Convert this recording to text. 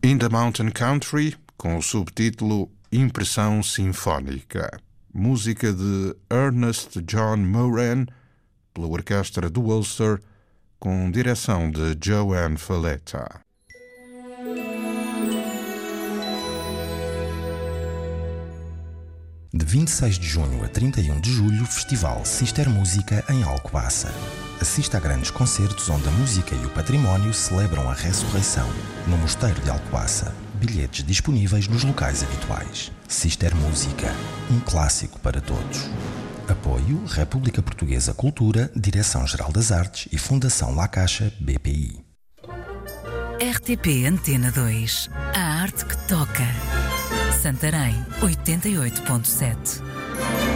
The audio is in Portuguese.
In the Mountain Country, com o subtítulo Impressão Sinfónica. Música de Ernest John Moran, pela Orquestra do Ulster, com direção de Joanne Falletta. De 26 de junho a 31 de julho, Festival Sister Música em Alcobaça. Assista a grandes concertos onde a música e o património celebram a ressurreição, no Mosteiro de Alcobaça. Bilhetes disponíveis nos locais habituais. Sister Música, um clássico para todos. Apoio República Portuguesa Cultura, Direção-Geral das Artes e Fundação La Caixa BPI. RTP Antena 2. A arte que toca. Santarém 88.7.